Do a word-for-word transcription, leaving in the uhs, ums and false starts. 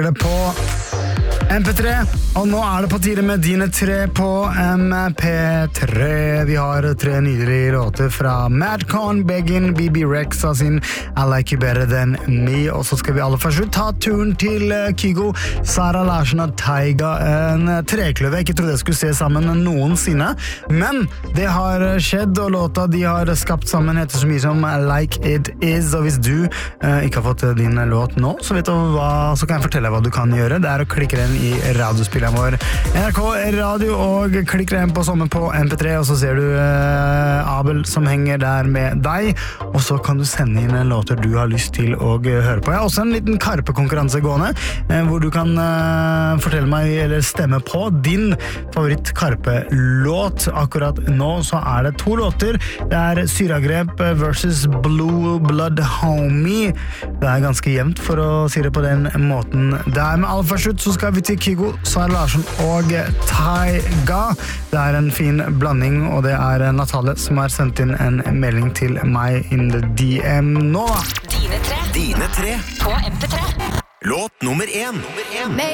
Det på M P tre, og nå er det på tide med dine tre på M P tre. Vi har tre nydelige låter fra Madcon, Beggin, B B Rex av sin I Like You Better Than Me, og så skal vi alle først ta turen til Kygo, Sara Larsen og Taiga, en trekløve jeg ikke trodde jeg skulle se sammen noensinne, men det har skjedd, og låta de har skapt sammen heter så mye som Like It Is, og hvis du eh, ikke har fått din låt nå, så vet du hva, så kan jeg fortelle deg hva du kan gjøre. Det er å klikke den i radiospilleren vår N R K Radio, og klikk den på sommer på M P tre, og så ser du uh, Abel som henger der med deg, og så kan du sende inn låter du har lyst til å høre på. Jeg har også en liten Karpe-konkurranse gående, uh, hvor du kan uh, fortelle meg, eller stemme på din favoritt Karpe-låt. Akkurat nå så er det to låter. Det er Syragrep versus Blue Blood Homie. Det er ganske jevnt for å si det på den måten. Der med all først ut så skal vi til Kygo, Sara Larsen og Taiga. Det er en fin blanding, og det er Natalie som har sendt inn en melding til meg in the D M nå. Dine tre. Dine tre. På M P tre. Låt nummer én.